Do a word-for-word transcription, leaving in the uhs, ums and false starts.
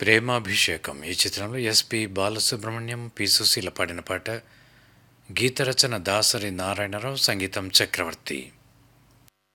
ప్రేమాభిషేకం ఈ చిత్రంలో SP Balasubrahmanyam, P Susheela పాడిన పాట. గీత రచన దాసరి నారాయణరావు, సంగీతం చక్రవర్తి.